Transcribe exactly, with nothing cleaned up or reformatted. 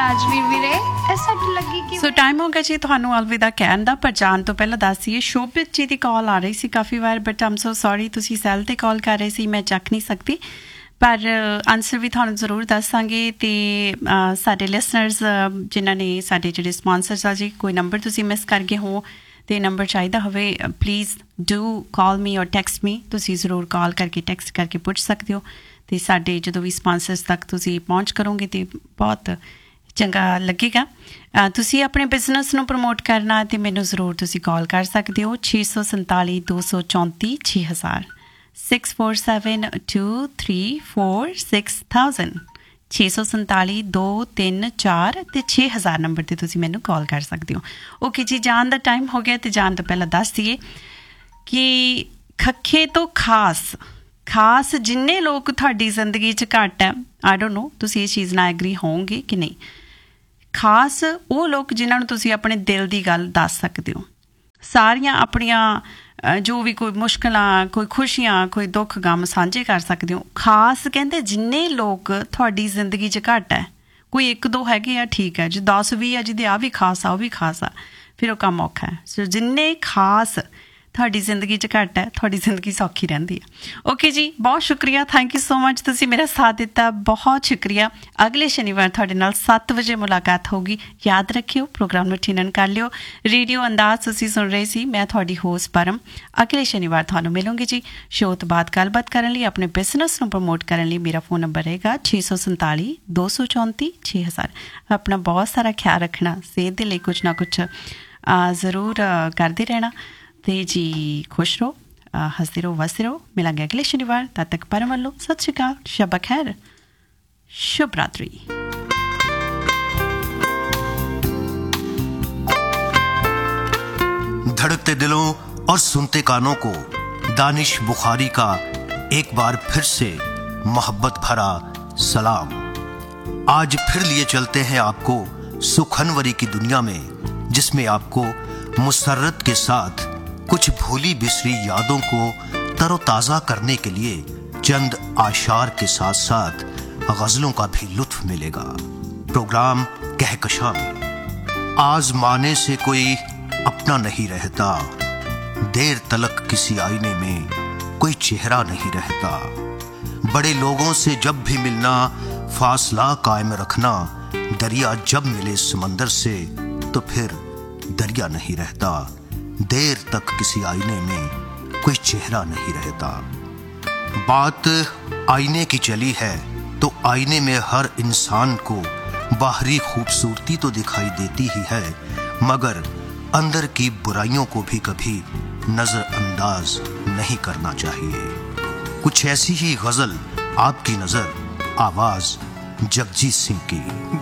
ਰਾਜਵੀਰ ਵੀਰੇ ਇਹ ਸੱਟ ਲੱਗੀ ਕਿ ਸੋ ਟਾਈਮ ਹੋ ਗਿਆ ਜੀ ਤੁਹਾਨੂੰ ਅਲਵਿਦਾ ਕਹਿਣ ਦਾ, ਪਰ ਜਾਣ ਤੋਂ ਪਹਿਲਾਂ ਦੱਸ ਦਈਏ ਸ਼ੋਭਿਤ ਜੀ ਦੀ ਕਾਲ ਆ ਰਹੀ ਸੀ ਕਾਫੀ ਵਾਰ, ਬਟ ਆਮ ਸੋ ਸੌਰੀ ਤੁਸੀਂ ਸੈੱਲ 'ਤੇ ਕਾਲ ਕਰ ਰਹੇ ਸੀ, ਮੈਂ ਚੱਕ ਨਹੀਂ ਸਕਦੀ, ਪਰ ਆਨਸਰ ਵੀ ਤੁਹਾਨੂੰ ਜ਼ਰੂਰ ਦੱਸਾਂਗੇ। ਅਤੇ ਸਾਡੇ ਲਿਸਨਰਸ ਜਿਨ੍ਹਾਂ ਨੇ ਸਾਡੇ ਜਿਹੜੇ ਸਪੋਂਸਰਸ ਆ ਜੀ, ਕੋਈ ਨੰਬਰ ਤੁਸੀਂ ਮਿਸ ਕਰ ਗਏ ਹੋ ਅਤੇ ਨੰਬਰ ਚਾਹੀਦਾ ਹੋਵੇ, ਪਲੀਜ਼ ਡੂ ਕਾਲ ਮੀ ਔਰ ਟੈਕਸਟ ਮੀ, ਤੁਸੀਂ ਜ਼ਰੂਰ ਕਾਲ ਕਰਕੇ ਟੈਕਸਟ ਕਰਕੇ ਪੁੱਛ ਸਕਦੇ ਹੋ। ਅਤੇ ਸਾਡੇ ਜਦੋਂ ਵੀ ਸਪੋਂਸਰਸ ਤੱਕ ਤੁਸੀਂ ਪਹੁੰਚ ਕਰੋਗੇ ਤਾਂ ਬਹੁਤ ਚੰਗਾ ਲੱਗੇਗਾ। ਤੁਸੀਂ ਆਪਣੇ ਬਿਜ਼ਨਸ ਨੂੰ ਪ੍ਰਮੋਟ ਕਰਨਾ ਅਤੇ ਮੈਨੂੰ ਜ਼ਰੂਰ ਤੁਸੀਂ ਕਾਲ ਕਰ ਸਕਦੇ ਹੋ ਛੇ ਸੌ ਸੰਤਾਲੀ ਦੋ ਸੌ ਚੌਂਤੀ ਛੇ ਹਜ਼ਾਰ six four seven two three four six thousand ਛੇ ਸੌ ਸੰਤਾਲੀ ਦੋ ਤਿੰਨ ਚਾਰ ਅਤੇ ਛੇ ਹਜ਼ਾਰ ਨੰਬਰ 'ਤੇ ਤੁਸੀਂ ਮੈਨੂੰ ਕਾਲ ਕਰ ਸਕਦੇ ਹੋ। ਓਕੇ ਜੀ, ਜਾਣ ਦਾ ਟਾਈਮ ਹੋ ਗਿਆ ਅਤੇ ਜਾਣ ਤੋਂ ਪਹਿਲਾਂ ਦੱਸ ਦਈਏ ਕਿ ਖੱਖੇ ਤੋਂ ਖਾਸ ਖਾਸ ਜਿੰਨੇ ਲੋਕ ਤੁਹਾਡੀ ਜ਼ਿੰਦਗੀ 'ਚ ਘੱਟ ਹੈ, ਆਈ ਡੋਂਟ ਨੋ ਤੁਸੀਂ ਇਸ ਚੀਜ਼ ਨਾਲ ਐਗਰੀ ਹੋਵੋਗੇ ਕਿ ਨਹੀਂ, ਖਾਸ ਉਹ ਲੋਕ ਜਿਨ੍ਹਾਂ ਨੂੰ ਤੁਸੀਂ ਆਪਣੇ ਦਿਲ ਦੀ ਗੱਲ ਦੱਸ ਸਕਦੇ ਹੋ, ਸਾਰੀਆਂ ਆਪਣੀਆਂ ਜੋ ਵੀ ਕੋਈ ਮੁਸ਼ਕਿਲਾਂ, ਕੋਈ ਖੁਸ਼ੀਆਂ, ਕੋਈ ਦੁੱਖ ਗਮ ਸਾਂਝੇ ਕਰ ਸਕਦੇ ਹੋ। ਖਾਸ ਕਹਿੰਦੇ ਜਿੰਨੇ ਲੋਕ ਤੁਹਾਡੀ ਜ਼ਿੰਦਗੀ 'ਚ ਘੱਟ ਹੈ, ਕੋਈ ਇੱਕ ਦੋ ਹੈਗੇ ਆ ਠੀਕ ਹੈ, ਜੇ ਦਸ ਵੀਹ ਆ ਜਿਹਦੇ ਆ ਵੀ ਖਾਸ ਆ ਉਹ ਵੀ ਖਾਸ ਆ, ਫਿਰ ਉਹ ਕੰਮ ਔਖਾ ਹੈ। ਸੋ ਜਿੰਨੇ ਖਾਸ ਤੁਹਾਡੀ ਜ਼ਿੰਦਗੀ 'ਚ ਘੱਟ ਹੈ, ਤੁਹਾਡੀ ਜ਼ਿੰਦਗੀ ਸੌਖੀ ਰਹਿੰਦੀ ਹੈ। ਓਕੇ ਜੀ, ਬਹੁਤ ਸ਼ੁਕਰੀਆ, ਥੈਂਕ ਯੂ ਸੋ ਮਚ, ਤੁਸੀਂ ਮੇਰਾ ਸਾਥ ਦਿੱਤਾ, ਬਹੁਤ ਸ਼ੁਕਰੀਆ। ਅਗਲੇ ਸ਼ਨੀਵਾਰ ਤੁਹਾਡੇ ਨਾਲ ਸੱਤ ਵਜੇ ਮੁਲਾਕਾਤ ਹੋਊਗੀ, ਯਾਦ ਰੱਖਿਓ, ਪ੍ਰੋਗਰਾਮ ਨੂੰ ਟਿਊਨ ਕਰ ਲਿਓ। ਰੇਡੀਓ ਅੰਦਾਜ਼ ਤੁਸੀਂ ਸੁਣ ਰਹੇ ਸੀ, ਮੈਂ ਤੁਹਾਡੀ ਹੋਸਟ ਪਰਮ। ਅਗਲੇ ਸ਼ਨੀਵਾਰ ਤੁਹਾਨੂੰ ਮਿਲੂੰਗੀ ਜੀ ਸ਼ੋਅ ਤੋਂ ਬਾਅਦ। ਗੱਲਬਾਤ ਕਰਨ ਲਈ, ਆਪਣੇ ਬਿਜ਼ਨਸ ਨੂੰ ਪ੍ਰਮੋਟ ਕਰਨ ਲਈ ਮੇਰਾ ਫੋਨ ਨੰਬਰ ਰਹੇਗਾ ਛੇ ਸੌ ਸੰਤਾਲੀ ਦੋ ਸੌ ਚੌਂਤੀ ਛੇ ਹਜ਼ਾਰ। ਆਪਣਾ ਬਹੁਤ ਸਾਰਾ ਖਿਆਲ ਰੱਖਣਾ, ਸਿਹਤ ਦੇ ਲਈ ਕੁਛ ਨਾ ਕੁਛ ਜ਼ਰੂਰ ਕਰਦੇ ਰਹਿਣਾ ਅਤੇ ਜੀ ਖੁਸ਼ ਰਹੋ, ਹੱਸਦੇ ਰਹੋ, ਵਸਦੇ ਰਹੋ। ਮਿਲਾਂਗੇ ਅਗਲੇ ਸ਼ਨੀਵਾਰ, ਤਦ ਤੱਕ ਪਰਮ ਵੱਲੋਂ ਸਤਿ ਸ਼੍ਰੀ ਅਕਾਲ, ਸ਼ਬ ਖੈਰ, ਸ਼ੁਭ ਰਾਤਰੀ। धड़कते दिलों और सुनते कानों को दानिश बुखारी का एक बार फिर से मोहब्बत भरा सलाम। आज फिर लिए चलते हैं आपको सुखनवरी की दुनिया में, जिसमें आपको मुसर्रत के साथ कुछ भूली बिसरी यादों को तरोताज़ा करने के लिए चंद आशार के साथ साथ गज़लों का भी लुत्फ मिलेगा। प्रोग्राम कहकशां में आज़माने से कोई अपना नहीं रहता, देर तलक किसी आईने में कोई चेहरा नहीं रहता। बड़े लोगों से जब भी मिलना फासला कायम रखना, दरिया जब मिले समंदर से तो फिर दरिया नहीं रहता। देर तक किसी आईने में कोई चेहरा नहीं रहता। बात आईने की चली है तो आईने में हर इंसान को बाहरी खूबसूरती तो दिखाई देती ही है, मगर अंदर की बुराइयों को भी कभी नजरअंदाज नहीं करना चाहिए। कुछ ऐसी ही गजल आपकी नजर, आवाज जगजीत सिंह की।